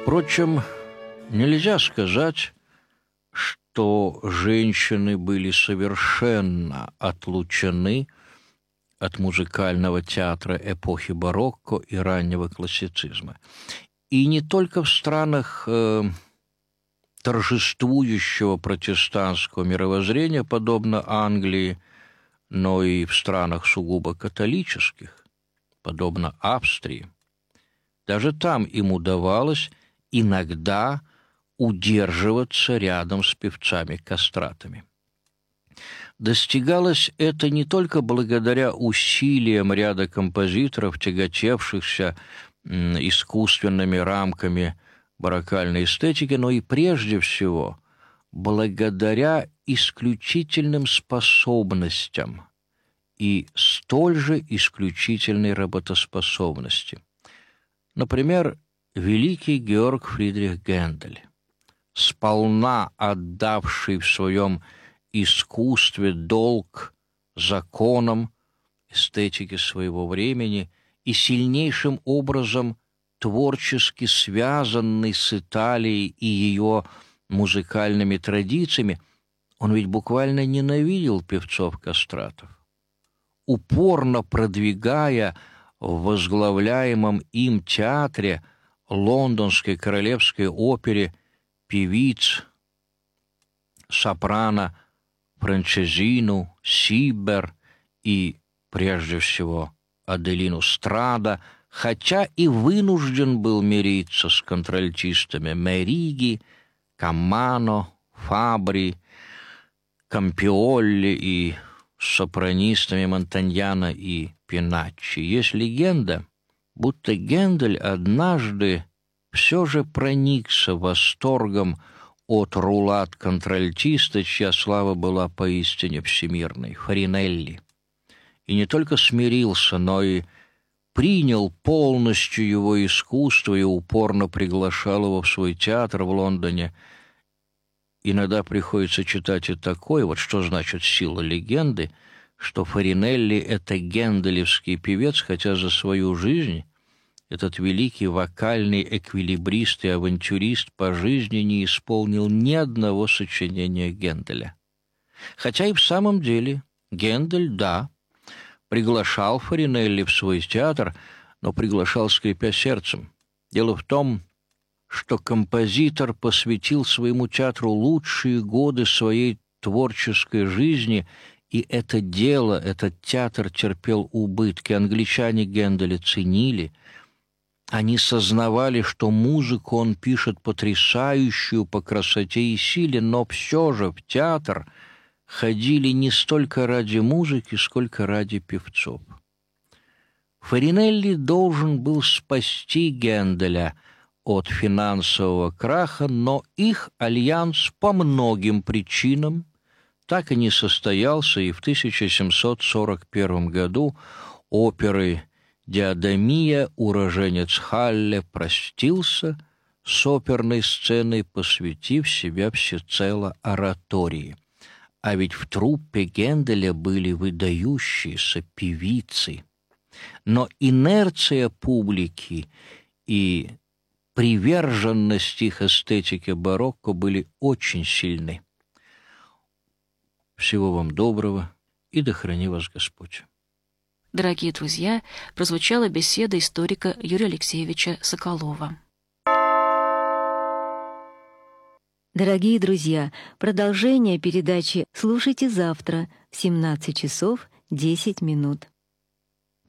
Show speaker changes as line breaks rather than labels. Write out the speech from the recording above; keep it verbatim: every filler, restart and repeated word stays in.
Впрочем, нельзя сказать, что женщины были совершенно отлучены от музыкального театра эпохи барокко и раннего классицизма. И не только в странах э, торжествующего протестантского мировоззрения, подобно Англии, но и в странах сугубо католических, подобно Австрии. Даже там им удавалось иногда удерживаться рядом с певцами-кастратами. Достигалось это не только благодаря усилиям ряда композиторов, тяготевшихся м, искусственными рамками барокальной эстетики, но и прежде всего благодаря исключительным способностям и столь же исключительной работоспособности. Например, великий Георг Фридрих Гендель, сполна отдавший в своем искусстве долг законам эстетики своего времени и сильнейшим образом творчески связанный с Италией и ее музыкальными традициями, он ведь буквально ненавидел певцов-кастратов, упорно продвигая в возглавляемом им театре Лондонской королевской опере певиц, сопрано Франчезину, Сибер и, прежде всего, Аделину Страда, хотя и вынужден был мириться с контральтистами Мериги, Каммано, Фабри, Кампиолли и сопранистами Монтаньяно и Пиначчи. Есть легенда, будто Гендель однажды все же проникся восторгом от рулат контральтиста, чья слава была поистине всемирной, Фаринелли. И не только смирился, но и принял полностью его искусство и упорно приглашал его в свой театр в Лондоне. Иногда приходится читать и такое, вот что значит сила легенды, что Фаринелли — это генделевский певец, хотя за свою жизнь этот великий вокальный эквилибрист и авантюрист по жизни не исполнил ни одного сочинения Генделя. Хотя и в самом деле Гендель, да, приглашал Фаринелли в свой театр, но приглашал, скрипя сердцем. Дело в том, что композитор посвятил своему театру лучшие годы своей творческой жизни, и это дело, этот театр терпел убытки. Англичане Генделя ценили. Они сознавали, что музыку он пишет потрясающую по красоте и силе, но все же в театр ходили не столько ради музыки, сколько ради певцов. Фаринелли должен был спасти Генделя от финансового краха, но их альянс по многим причинам так и не состоялся, и в тысяча семьсот сорок первом году оперы «Диадемия» уроженец Халле простился с оперной сценой, посвятив себя всецело оратории. А ведь в труппе Генделя были выдающиеся певицы. Но инерция публики и приверженность их эстетике барокко были очень сильны. Всего вам доброго, и да храни вас Господь.
Дорогие друзья, прозвучала беседа историка Юрия Алексеевича Соколова.
Дорогие друзья, продолжение передачи слушайте завтра в семнадцать часов десять минут.